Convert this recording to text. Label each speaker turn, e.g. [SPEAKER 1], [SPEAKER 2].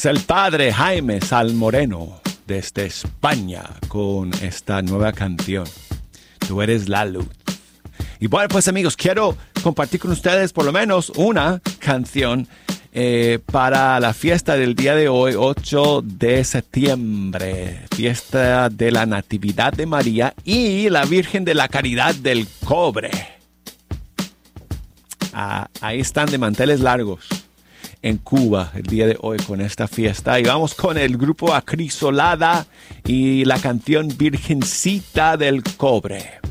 [SPEAKER 1] el padre Jaime Salmoreno desde España con esta nueva canción. Tú eres la luz. Y bueno, pues amigos, quiero compartir con ustedes por lo menos una canción para la fiesta del día de hoy, 8 de septiembre, fiesta de la Natividad de María y la Virgen de la Caridad del Cobre. Ahí están de manteles largos en Cuba el día de hoy con esta fiesta. Y vamos con el grupo Acrisolada y la canción Virgencita del Cobre.